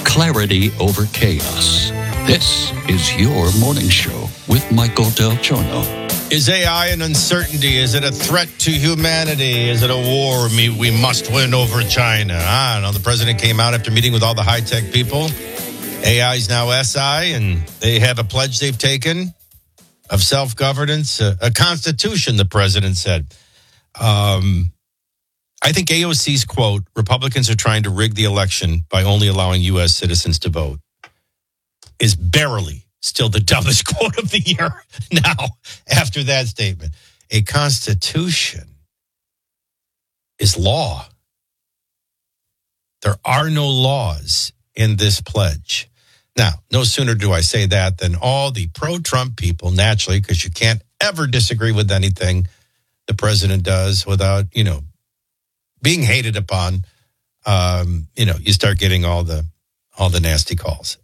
clarity over chaos. This is your morning show with Michael Del Giorno. Is AI an uncertainty? Is it a threat to humanity? Is it a war? We must win over China. I don't know. The president came out after meeting with all the high-tech people. AI is now SI, and they have a pledge they've taken of self-governance, a constitution, the president said. I think AOC's quote, Republicans are trying to rig the election by only allowing U.S. citizens to vote, is barely still the dumbest quote of the year now after that statement. A constitution is law. There are no laws in this pledge. Now, no sooner do I say that than all the pro-Trump people, naturally, because you can't ever disagree with anything the president does without, being hated upon, you start getting all the nasty calls.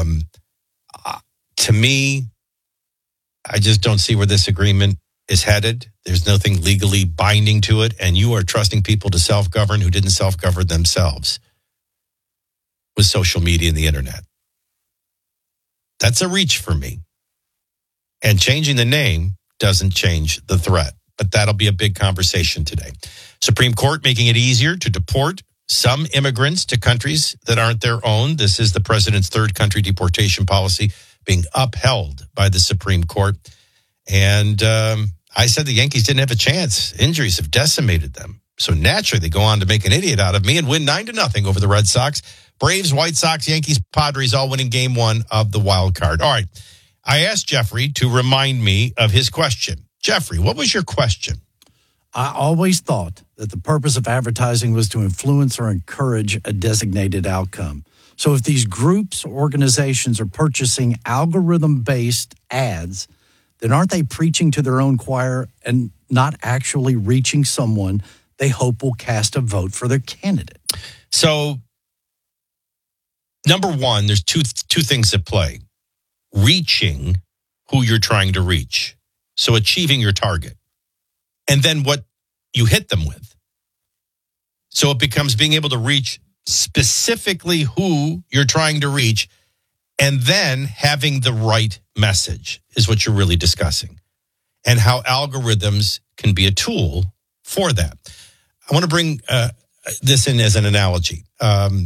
To me, I just don't see where this agreement is headed. There's nothing legally binding to it, and you are trusting people to self-govern who didn't self-govern themselves with social media and the internet. That's a reach for me. And changing the name doesn't change the threat, but that'll be a big conversation today. Supreme Court making it easier to deport some immigrants to countries that aren't their own. This is the president's third country deportation policy being upheld by the Supreme Court. And I said the Yankees didn't have a chance. Injuries have decimated them. So naturally, they go on to make an idiot out of me and win 9-0 over the Red Sox. Braves, White Sox, Yankees, Padres all winning game one of the wild card. All right. I asked Jeffrey to remind me of his question. Jeffrey, what was your question? I always thought that the purpose of advertising was to influence or encourage a designated outcome. So if these groups or organizations are purchasing algorithm-based ads, then aren't they preaching to their own choir and not actually reaching someone they hope will cast a vote for their candidate? So, number one, there's two things at play. Reaching who you're trying to reach. So achieving your target. And then what you hit them with. So it becomes being able to reach specifically who you're trying to reach, and then having the right message is what you're really discussing, and how algorithms can be a tool for that. I want to bring this in as an analogy. I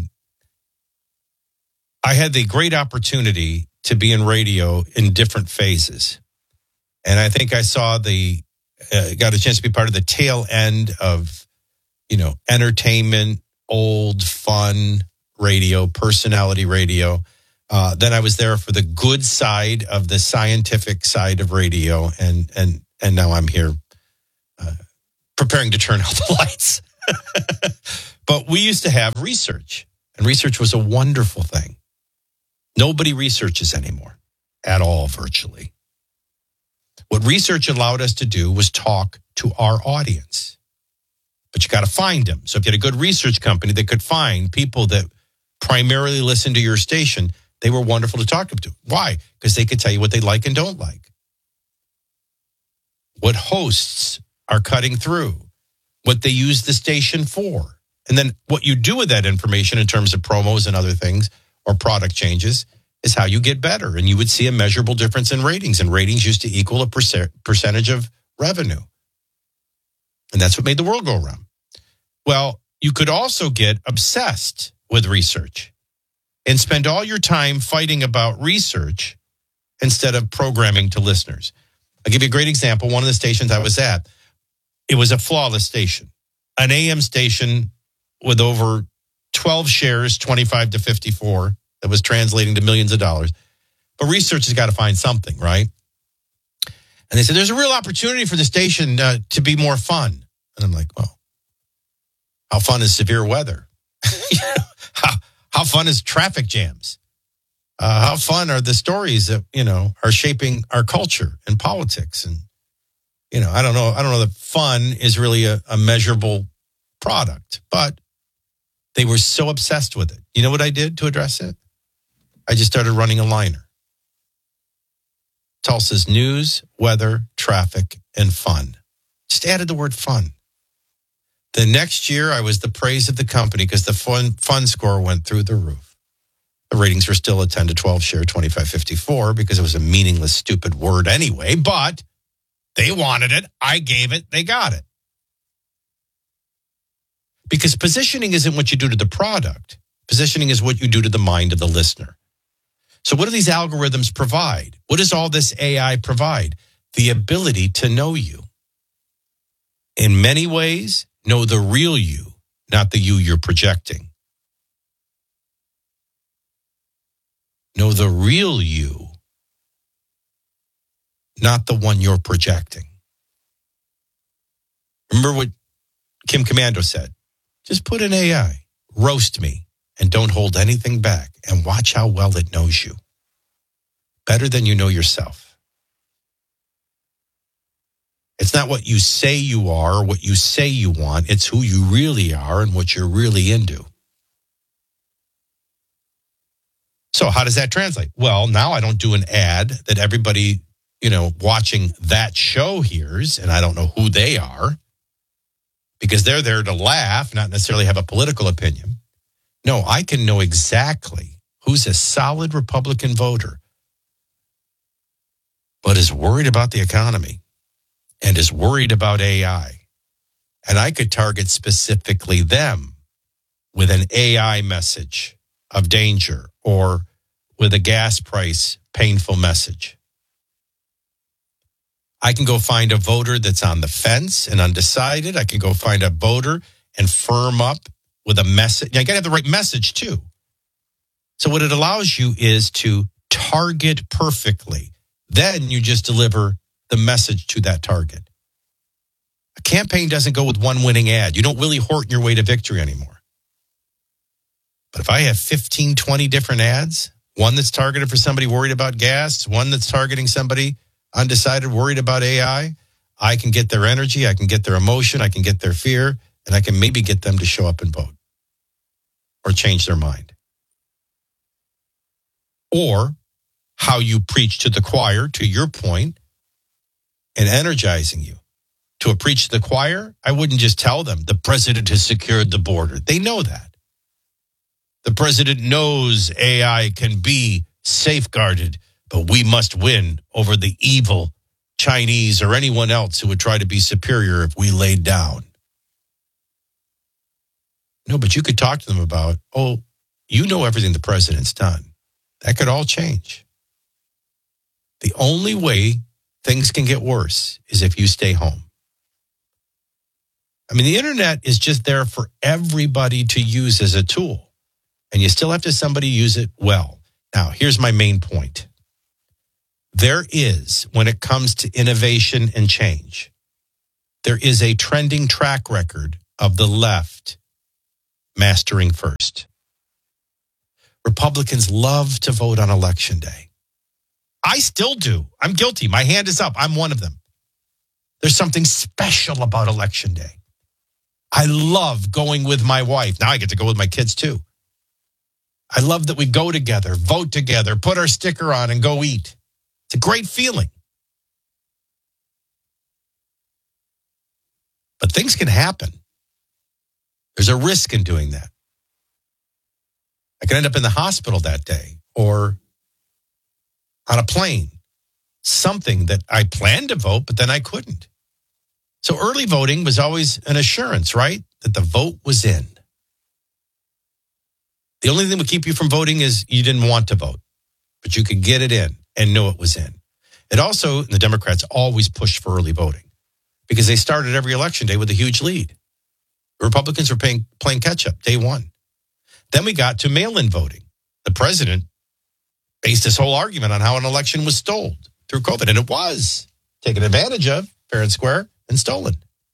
had the great opportunity to be in radio in different phases. And I think I saw got a chance to be part of the tail end of, entertainment, old, fun radio, personality radio. Then I was there for the good side of the scientific side of radio. And now I'm here preparing to turn out the lights. But we used to have research, and research was a wonderful thing. Nobody researches anymore at all, virtually. What research allowed us to do was talk to our audience. But you got to find them. So if you had a good research company that could find people that primarily listen to your station, they were wonderful to talk to. Why? Because they could tell you what they like and don't like. What hosts are cutting through. What they use the station for. And then what you do with that information in terms of promos and other things or product changes is how you get better. And you would see a measurable difference in ratings. And ratings used to equal a percentage of revenue. And that's what made the world go around. Well, you could also get obsessed with research and spend all your time fighting about research instead of programming to listeners. I'll give you a great example. One of the stations I was at, it was a flawless station, an AM station with over 12 shares, 25 to 54. That was translating to millions of dollars. But research has got to find something, right? And they said, there's a real opportunity for the station to be more fun. And I'm like, well, how fun is severe weather? How fun is traffic jams? How fun are the stories that, are shaping our culture and politics? And, I don't know that fun is really a measurable product, but they were so obsessed with it. You know what I did to address it? I just started running a liner. Tulsa's news, weather, traffic, and fun. Just added the word fun. The next year, I was the praise of the company because the fun score went through the roof. The The ratings were still a 10 to 12 share, 25-54, because it was a meaningless, stupid word anyway, but they wanted it. I gave it. They got it. Because positioning isn't what you do to the product. Positioning is what you do to the mind of the listener. So what do these algorithms provide? What does all this AI provide? The ability to know you. In many ways, know the real you, not the you you're projecting. Know the real you, not the one you're projecting. Remember what Kim Komando said? Just put in AI, roast me, and don't hold anything back, and watch how well it knows you. Better than you know yourself. It's not what you say you are or what you say you want. It's who you really are and what you're really into. So how does that translate? Well, now I don't do an ad that everybody, watching that show hears, and I don't know who they are because they're there to laugh, not necessarily have a political opinion. No, I can know exactly who's a solid Republican voter, but is worried about the economy and is worried about AI. And I could target specifically them with an AI message of danger or with a gas price painful message. I can go find a voter that's on the fence and undecided. I can go find a voter and firm up with a message. You got to have the right message too. So what it allows you is to target perfectly. Then you just deliver the message to that target. A campaign doesn't go with one winning ad. You don't Willie Horton your way to victory anymore. But if I have 15, 20 different ads, one that's targeted for somebody worried about gas, one that's targeting somebody undecided, worried about AI, I can get their energy, I can get their emotion, I can get their fear, and I can maybe get them to show up and vote or change their mind. Or how you preach to the choir, to your point, and energizing you. To a preach to the choir, I wouldn't just tell them the president has secured the border. They know that. The president knows AI can be safeguarded, but we must win over the evil Chinese or anyone else who would try to be superior if we laid down. No, but you could talk to them about, you know everything the president's done. That could all change. The only way things can get worse is if you stay home. I mean, the internet is just there for everybody to use as a tool. And you still have to somebody use it well. Now, here's my main point. There is, when it comes to innovation and change, there is a trending track record of the left mastering first. Republicans love to vote on Election Day. I still do. I'm guilty. My hand is up. I'm one of them. There's something special about Election Day. I love going with my wife. Now I get to go with my kids too. I love that we go together, vote together, put our sticker on and go eat. It's a great feeling. But things can happen. There's a risk in doing that. I could end up in the hospital that day or on a plane. Something that I planned to vote, but then I couldn't. So early voting was always an assurance, right? That the vote was in. The only thing that would keep you from voting is you didn't want to vote, but you could get it in and know it was in. It also, the Democrats always pushed for early voting because they started every election day with a huge lead. The Republicans were playing catch up day one. Then we got to mail-in voting. The president based his whole argument on how an election was stolen through COVID, and it was taken advantage of, fair and square, and stolen.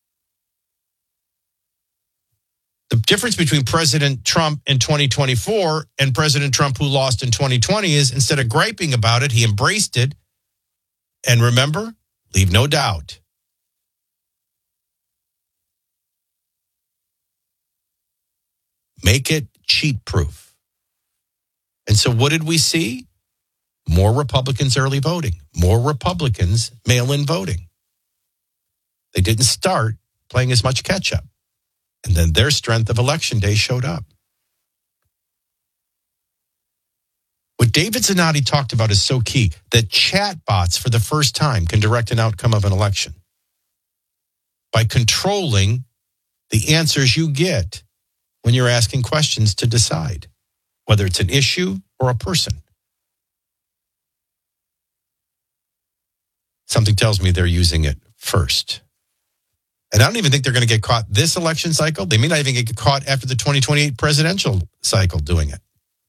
The difference between President Trump in 2024 and President Trump who lost in 2020 is instead of griping about it, he embraced it. And remember, leave no doubt. Make it cheat-proof. And so what did we see? More Republicans early voting. More Republicans mail-in voting. They didn't start playing as much catch-up. And then their strength of Election Day showed up. David Zanotti talked about is so key, that chatbots for the first time can direct an outcome of an election by controlling the answers you get when you're asking questions to decide whether it's an issue or a person. Something tells me they're using it first. And I don't even think they're going to get caught this election cycle. They may not even get caught after the 2028 presidential cycle doing it.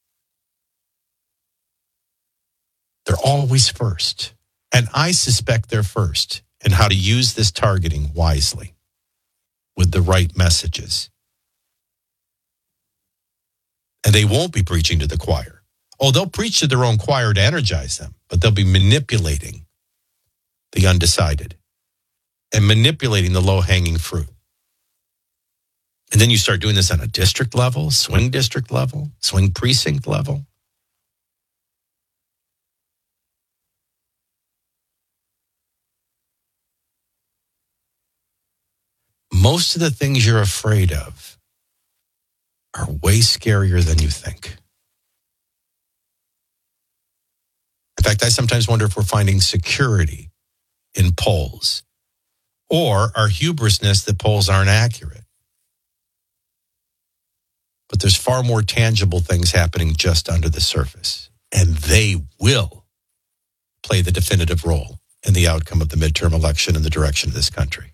They're always first. And I suspect they're first in how to use this targeting wisely with the right messages. And they won't be preaching to the choir. Oh, they'll preach to their own choir to energize them, but they'll be manipulating the undecided and manipulating the low-hanging fruit. And then you start doing this on a district level, swing district level, swing precinct level. Most of the things you're afraid of are way scarier than you think. In fact, I sometimes wonder if we're finding security in polls, or our hubrisness that polls aren't accurate. But there's far more tangible things happening just under the surface, and they will play the definitive role in the outcome of the midterm election and the direction of this country.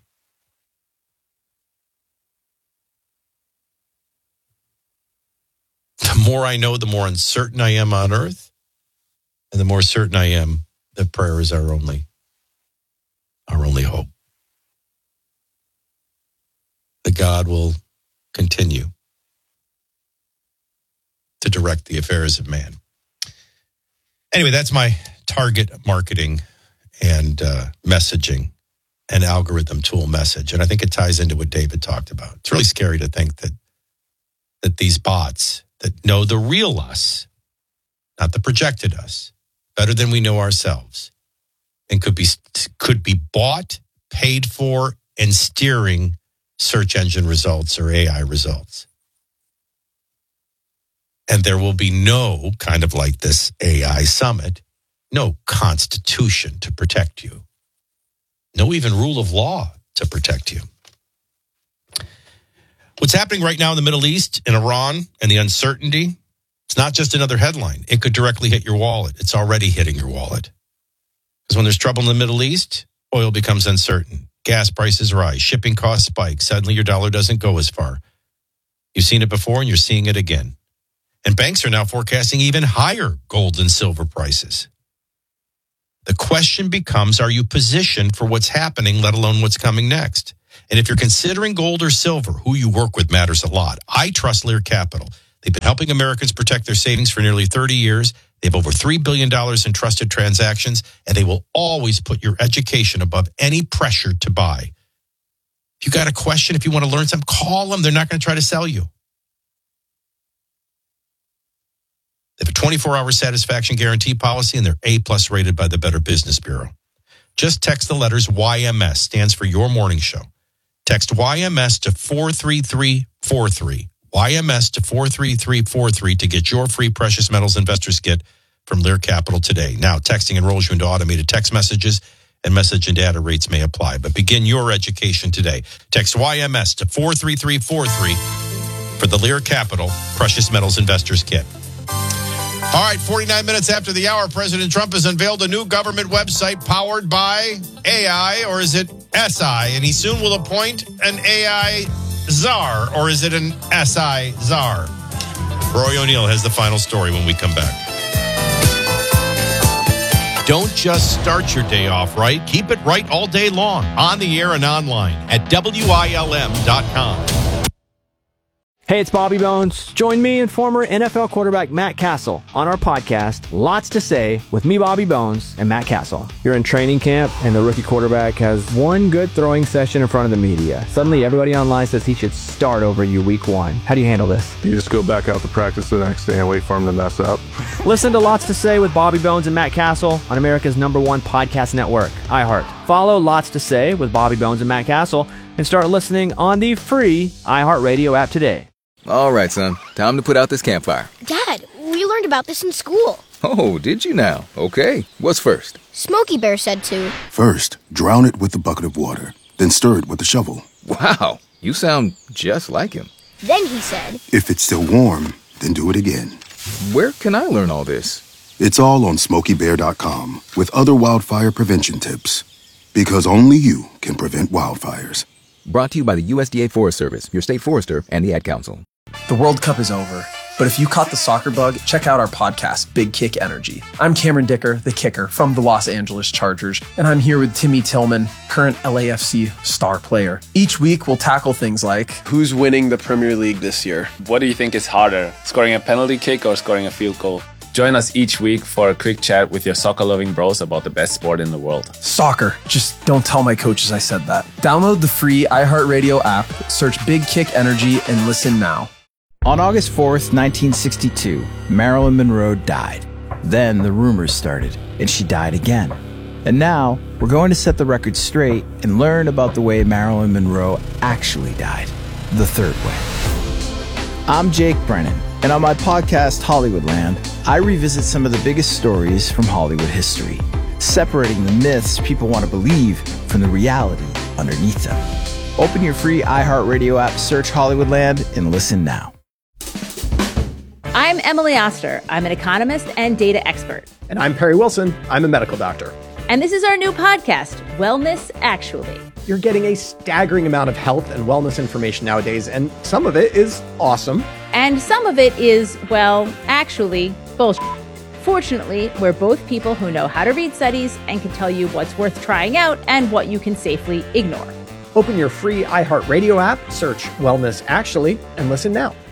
The more I know, the more uncertain I am on earth, and the more certain I am that prayer is our only hope. That God will continue to direct the affairs of man. Anyway, that's my target marketing and messaging and algorithm tool message. And I think it ties into what David talked about. It's really scary to think that these bots that know the real us, not the projected us, better than we know ourselves, and could be bought, paid for, and steering search engine results or AI results. And there will be no, kind of like this AI summit, no constitution to protect you. No even rule of law to protect you. What's happening right now in the Middle East, in Iran, and the uncertainty, it's not just another headline. It could directly hit your wallet. It's already hitting your wallet. Because when there's trouble in the Middle East, oil becomes uncertain. Gas prices rise. Shipping costs spike. Suddenly your dollar doesn't go as far. You've seen it before and you're seeing it again. And banks are now forecasting even higher gold and silver prices. The question becomes, are you positioned for what's happening, let alone what's coming next? And if you're considering gold or silver, who you work with matters a lot. I trust Lear Capital. They've been helping Americans protect their savings for nearly 30 years. They have over $3 billion in trusted transactions, and they will always put your education above any pressure to buy. If you got a question, if you want to learn something, call them. They're not going to try to sell you. They have a 24-hour satisfaction guarantee policy, and they're A+ rated by the Better Business Bureau. Just text the letters YMS, stands for Your Morning Show. Text YMS to 43343. YMS to 43343 to get your free Precious Metals Investors Kit from Lear Capital today. Now, texting enrolls you into automated text messages, and message and data rates may apply. But begin your education today. Text YMS to 43343 for the Lear Capital Precious Metals Investors Kit. All right, 49 minutes after the hour, President Trump has unveiled a new government website powered by AI, or is it SI? And he soon will appoint an AI czar, or is it an SI czar? Roy O'Neill has the final story when we come back. Don't just start your day off right. Keep it right all day long, on the air and online at WILM.com. Hey, it's Bobby Bones. Join me and former NFL quarterback Matt Castle on our podcast, Lots to Say, with me, Bobby Bones, and Matt Castle. You're in training camp, and the rookie quarterback has one good throwing session in front of the media. Suddenly, everybody online says he should start over you week one. How do you handle this? You just go back out to practice the next day and wait for him to mess up. Listen to Lots to Say with Bobby Bones and Matt Castle on America's #1 podcast network, iHeart. Follow Lots to Say with Bobby Bones and Matt Castle and start listening on the free iHeartRadio app today. All right, son. Time to put out this campfire. Dad, we learned about this in school. Oh, did you now? Okay. What's first? Smokey Bear said to. First, drown it with a bucket of water, then stir it with a shovel. Wow, you sound just like him. Then he said, If it's still warm, then do it again. Where can I learn all this? It's all on SmokeyBear.com with other wildfire prevention tips. Because only you can prevent wildfires. Brought to you by the USDA Forest Service, your state forester, and the Ad Council. The World Cup is over, but if you caught the soccer bug, check out our podcast, Big Kick Energy. I'm Cameron Dicker, the kicker from the Los Angeles Chargers, and I'm here with Timmy Tillman, current LAFC star player. Each week, we'll tackle things like, who's winning the Premier League this year? What do you think is harder, scoring a penalty kick or scoring a field goal? Join us each week for a quick chat with your soccer-loving bros about the best sport in the world. Soccer. Just don't tell my coaches I said that. Download the free iHeartRadio app, search Big Kick Energy, and listen now. On August 4th, 1962, Marilyn Monroe died. Then the rumors started, and she died again. And now, we're going to set the record straight and learn about the way Marilyn Monroe actually died. The third way. I'm Jake Brennan, and on my podcast, Hollywoodland, I revisit some of the biggest stories from Hollywood history, separating the myths people want to believe from the reality underneath them. Open your free iHeartRadio app, search Hollywoodland, and listen now. I'm Emily Oster. I'm an economist and data expert. And I'm Perry Wilson. I'm a medical doctor. And this is our new podcast, Wellness Actually. You're getting a staggering amount of health and wellness information nowadays, and some of it is awesome. And some of it is, well, actually, bullshit. Fortunately, we're both people who know how to read studies and can tell you what's worth trying out and what you can safely ignore. Open your free iHeartRadio app, search Wellness Actually, and listen now.